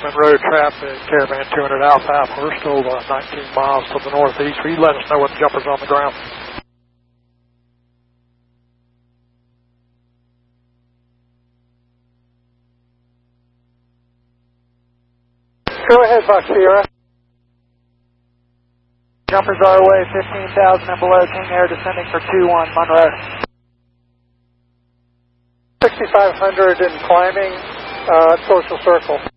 Government Road traffic, Caravan 200 Alpha Alpha. We're still 19 miles to the northeast. Will you let us know what jumper's on the ground? Go ahead, Buck Sierra. Jumpers our way, 15,000 and below, King Air descending for 2-1, Monroe. 6,500 and climbing, Social Circle.